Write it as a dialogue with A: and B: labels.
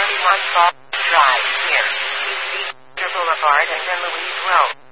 A: 31 Fall Drive, near East Boulevard and then Louise Road.